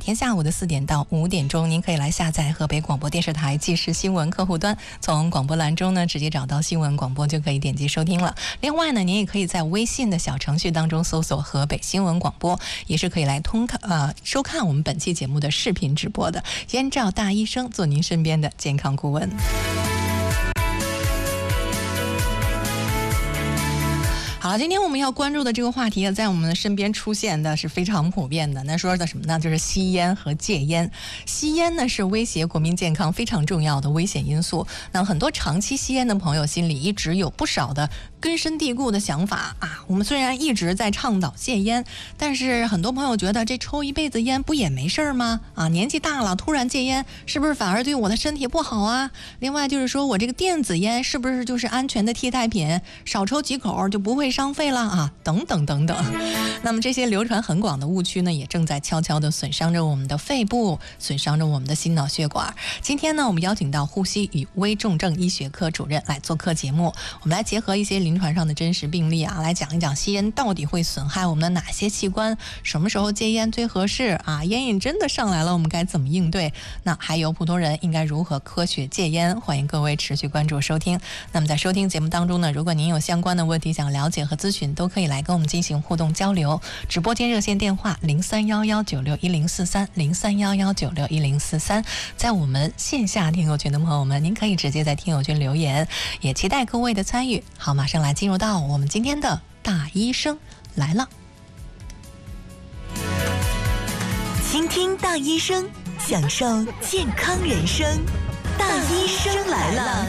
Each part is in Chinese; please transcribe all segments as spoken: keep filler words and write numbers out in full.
天下午的四点到五点钟，您可以来下载河北广播电视台即时新闻客户端，从广播栏中呢直接找到新闻广播就可以点击收听了。另外呢，您也可以在微信的小程序当中搜索河北新闻广播，也是可以来通看呃收看我们本期节目的视频直播的。燕赵大医生做您身边的健康顾问。好了，今天我们要关注的这个话题啊，在我们的身边出现的是非常普遍的。那说的什么呢？就是吸烟和戒烟。吸烟呢是威胁国民健康非常重要的危险因素。那很多长期吸烟的朋友心里一直有不少的根深蒂固的想法啊。我们虽然一直在倡导戒烟，但是很多朋友觉得这抽一辈子烟不也没事吗？啊，年纪大了突然戒烟，是不是反而对我的身体不好啊？另外就是说我这个电子烟是不是就是安全的替代品？少抽几口就不会伤肺了啊，等等等等。那么这些流传很广的误区呢，也正在悄悄地损伤着我们的肺部，损伤着我们的心脑血管。今天呢，我们邀请到呼吸与危重症医学科主任来做客节目，我们来结合一些临床上的真实病例啊，来讲一讲吸烟到底会损害我们的哪些器官，什么时候戒烟最合适啊？烟瘾真的上来了，我们该怎么应对？那还有普通人应该如何科学戒烟？欢迎各位持续关注收听。那么在收听节目当中呢，如果您有相关的问题想了解和咨询，都可以来跟我们进行互动交流。直播间热线电话零三幺幺九六一零四三零三幺幺九六一零四三，在我们线下听友群的朋友们，您可以直接在听友群留言，也期待各位的参与。好，马上来进入到我们今天的大医生来了。 倾听大医生，享受健康人生。大医生来了。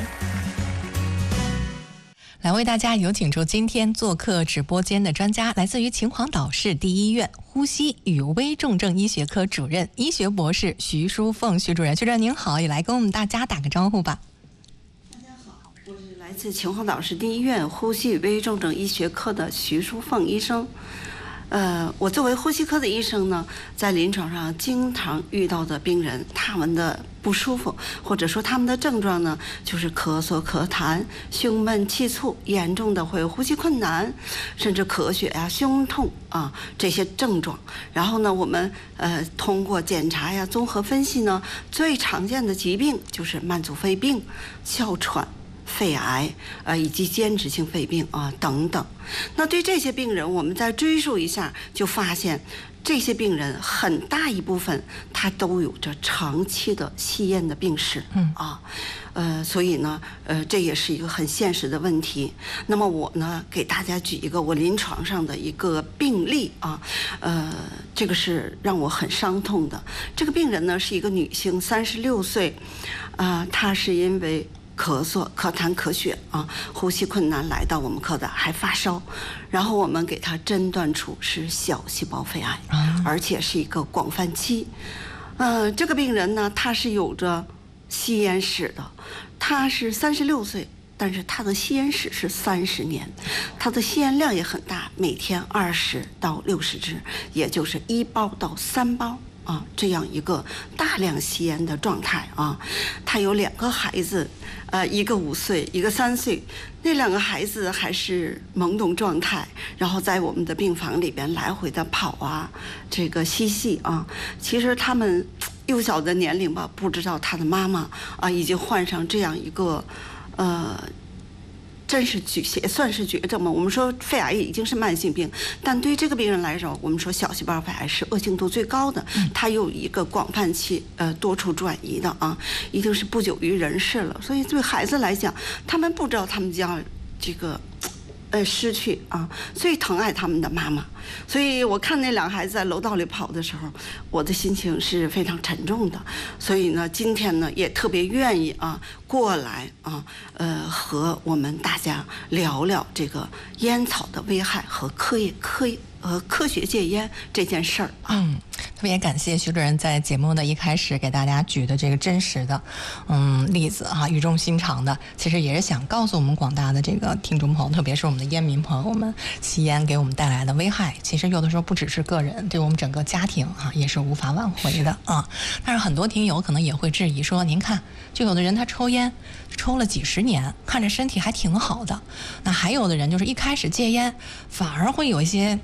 来为大家有请出今天做客直播间的专家，来自于秦皇岛市第一医院呼吸与危重症医学科主任、医学博士徐淑凤徐主任。徐主任您好，也来跟我们大家打个招呼吧。 大家好，我是来自秦皇岛市第一医院呼吸与危重症医学科的徐淑凤医生。呃，我作为呼吸科的医生呢，在临床上经常遇到的病人，他们的不舒服，或者说他们的症状呢，就是咳嗽、咳痰、胸闷、气促，严重的会有呼吸困难，甚至咳血呀、胸痛啊这些症状。然后呢，我们呃通过检查呀、综合分析呢，最常见的疾病就是慢阻肺病、哮喘、肺癌，呃，以及间质性肺病啊等等。那对这些病人，我们再追溯一下，就发现这些病人很大一部分他都有着长期的吸烟的病史，嗯啊，呃，所以呢，呃，这也是一个很现实的问题。那么我呢，给大家举一个我临床上的一个病例啊，呃，这个是让我很伤痛的。这个病人呢是一个女性，三十六岁，啊、呃，她是因为咳嗽、咳痰、咳血啊，呼吸困难来到我们科的，还发烧，然后我们给他诊断出是小细胞肺癌，而且是一个广泛期。呃，这个病人呢，他是有着吸烟史的，他是三十六岁，但是他的吸烟史是三十年，他的吸烟量也很大，每天二十到六十支，也就是一包到三包。啊，这样一个大量吸烟的状态啊，他有两个孩子，呃，一个五岁，一个三岁，那两个孩子还是懵懂状态，然后在我们的病房里边来回的跑啊，这个嬉戏啊，其实他们幼小的年龄吧，不知道他的妈妈啊已经患上这样一个，呃。真是绝也算是绝症嘛。我们说肺癌已经是慢性病，但对于这个病人来说，我们说小细胞肺癌是恶性度最高的，它有一个广泛期，呃，多处转移的啊，一定是不久于人世了。所以对孩子来讲，他们不知道他们将这个。呃，失去啊，最疼爱他们的妈妈，所以我看那两孩子在楼道里跑的时候，我的心情是非常沉重的。所以呢，今天呢也特别愿意啊过来啊，呃，和我们大家聊聊这个烟草的危害和科业科呃科学戒烟这件事儿啊。 嗯，特别感谢徐主任在节目的一开始给大家举的这个真实的嗯例子啊，语重心长的，其实也是想告诉我们广大的这个听众朋友，特别是我们的烟民朋友们，吸烟给我们带来的危害，其实有的时候不只是个人，对我们整个家庭啊也是无法挽回的啊。但是很多听友可能也会质疑说，您看，就有的人他抽烟抽了几十年，看着身体还挺好的，那还有的人就是一开始戒烟，反而会有一些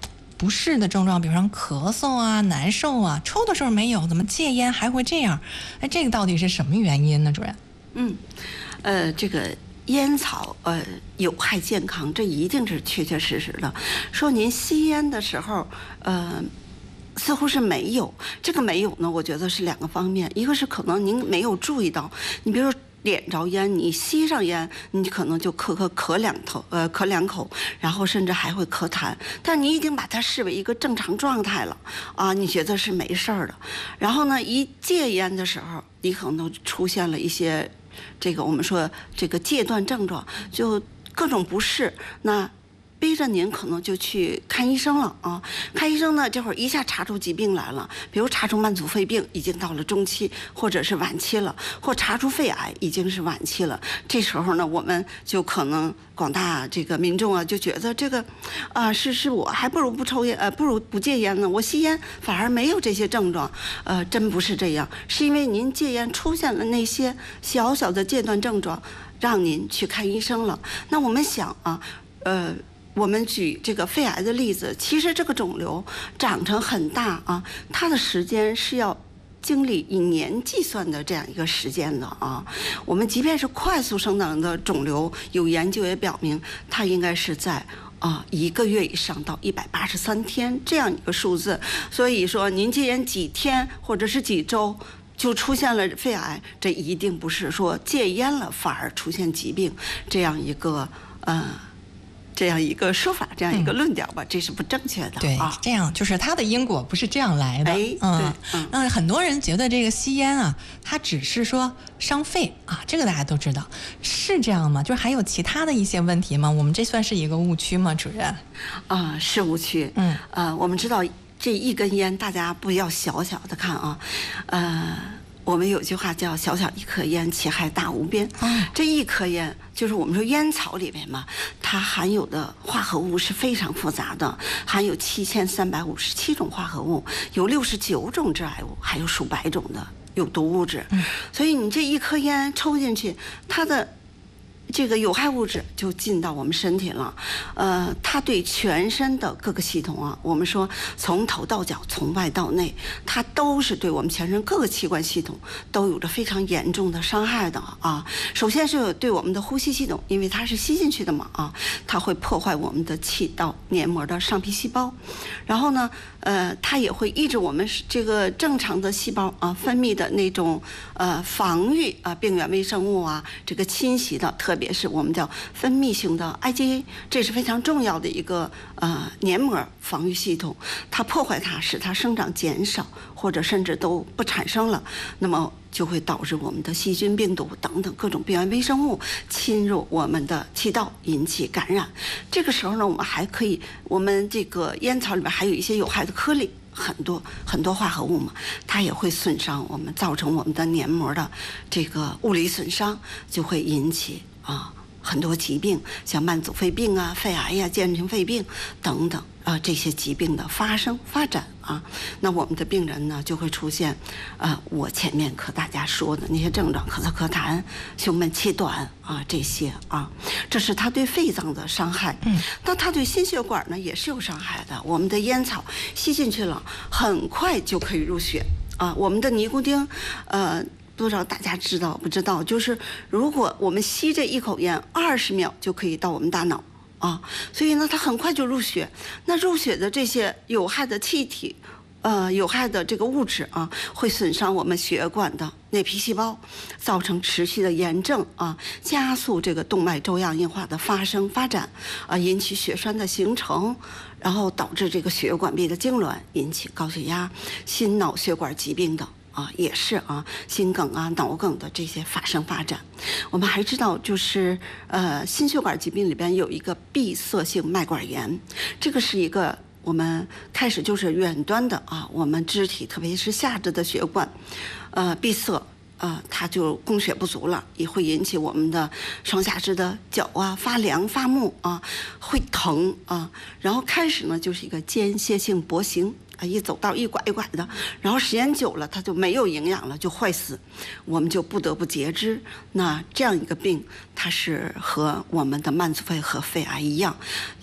不适的症状，比如说咳嗽啊、难受啊，抽的时候没有，怎么戒烟还会这样？哎，这个到底是什么原因呢，主任？ 嗯，呃，这个烟草呃有害健康，这一定是确确实实的。说您吸烟的时候，呃。似乎是没有，这个没有呢，我觉得是两个方面，一个是可能您没有注意到，你比如说点着烟，你吸上烟，你可能就咳咳咳两头，呃，咳两口，然后甚至还会咳痰，但你已经把它视为一个正常状态了，啊，你觉得是没事儿的。然后呢，一戒烟的时候，你可能出现了一些，这个我们说这个戒断症状，就各种不适，那。逼着您可能就去看医生了啊！看医生呢，这会儿一下查出疾病来了，比如查出慢阻肺病已经到了中期或者是晚期了，或查出肺癌已经是晚期了。这时候呢，我们就可能广大这个民众啊，就觉得这个，啊，是是我还不如不抽烟，呃，不如不戒烟呢。我吸烟反而没有这些症状，呃，真不是这样，是因为您戒烟出现了那些小小的戒断症状，让您去看医生了。那我们想啊，呃。我们举这个肺癌的例子，其实这个肿瘤长成很大啊，它的时间是要经历以年计算的这样一个时间的啊。我们即便是快速生长的肿瘤，有研究也表明，它应该是在啊一个月以上到一百八十三天这样一个数字。所以说，您戒烟几天或者是几周就出现了肺癌，这一定不是说戒烟了反而出现疾病这样一个呃。这样一个说法，这样一个论调吧，嗯、这是不正确的。 对， 啊、 这样就是它的因果不是这样来的。 哎， 嗯， 嗯， 那很多人觉得这个吸烟啊，它只是说伤肺啊，这个大家都知道，是这样吗？就是还有其他的一些问题吗？我们这算是一个误区吗，主任？ 啊、呃，是误区。嗯，呃，我们知道这一根烟，大家不要小小的看啊，呃。我们有句话叫“小小一颗烟，其害大无边”。嗯、这一颗烟就是我们说烟草里面嘛，它含有的化合物是非常复杂的，含有七千三百五十七种化合物，有六十九种致癌物，还有数百种的有毒物质。嗯、所以你这一颗烟抽进去，它的这个有害物质就进到我们身体了，呃，它对全身的各个系统啊，我们说从头到脚，从外到内，它都是对我们全身各个器官系统都有着非常严重的伤害的啊。首先是对我们的呼吸系统，因为它是吸进去的嘛啊，它会破坏我们的气道黏膜的上皮细胞，然后呢，呃，它也会抑制我们这个正常的细胞啊分泌的那种呃防御啊病原微生物啊这个侵袭的，特别是我们叫分泌性的 I G A， 这是非常重要的一个呃黏膜防御系统，它破坏它，使它生长减少，或者甚至都不产生了，那么就会导致我们的细菌、病毒等等各种病原微生物侵入我们的气道，引起感染。这个时候呢，我们还可以，我们这个烟草里面还有一些有害的颗粒。很多很多化合物嘛，它也会损伤我们，造成我们的黏膜的这个物理损伤，就会引起啊很多疾病，像慢阻肺病啊、肺癌呀、间质肺病等等啊这些疾病的发生发展啊，那我们的病人呢就会出现啊我前面和大家说的那些症状，咳嗽咳痰、胸闷气短啊这些啊，这是它对肺脏的伤害。嗯，那它对心血管呢也是有伤害的。我们的烟草吸进去了，很快就可以入血啊。我们的尼古丁，呃。不知道大家知道不知道？就是如果我们吸这一口烟，二十秒就可以到我们大脑啊，所以呢，它很快就入血。那入血的这些有害的气体，呃，有害的这个物质啊，会损伤我们血管的内皮细胞，造成持续的炎症啊，加速这个动脉粥样硬化的发生发展啊，引起血栓的形成，然后导致这个血管壁的痉挛，引起高血压、心脑血管疾病等。啊，也是啊，心梗啊、脑梗的这些发生发展。我们还知道，就是呃，心血管疾病里边有一个闭塞性脉管炎，这个是一个我们开始就是远端的啊，我们肢体特别是下肢的血管，呃，闭塞。呃，它就供血不足了，也会引起我们的双下肢的脚啊发凉发木啊，会疼啊。然后开始呢就是一个间歇性跛行啊，一走道一拐一拐的，然后时间久了它就没有营养了，就坏死，我们就不得不截肢。那这样一个病，它是和我们的慢阻肺和肺癌一样。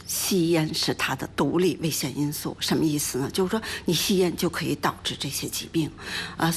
吸烟是它的独立危险因素。什么意思呢？就是说你吸烟就可以导致这些疾病，啊、呃。